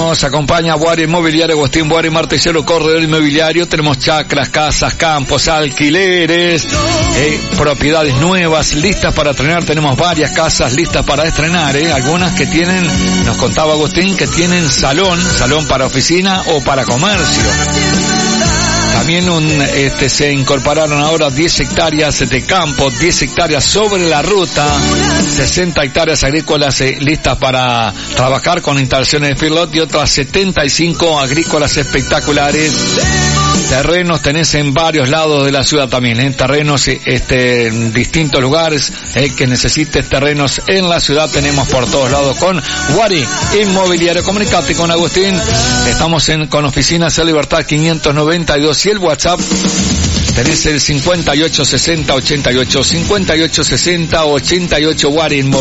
Nos acompaña Boari Inmobiliario, Agustín Boari, Martillero, corredor inmobiliario. Tenemos chacras, casas, campos, alquileres, propiedades nuevas, listas para estrenar. Tenemos varias casas listas para estrenar, algunas que tienen, nos contaba Agustín, que tienen salón para oficina o para comercio. También se incorporaron ahora 10 hectáreas de campo, 10 hectáreas sobre la ruta, 60 hectáreas agrícolas listas para trabajar con instalaciones de feedlot y otras 75 agrícolas espectaculares. Terrenos tenés en varios lados de la ciudad también, terrenos en distintos lugares, que necesites terrenos en la ciudad tenemos por todos lados con Boari Inmobiliario. Comunicate con Agustín, estamos con oficinas en Libertad 592 y el WhatsApp tenés el 586088, 586088 Boari Inmobiliario.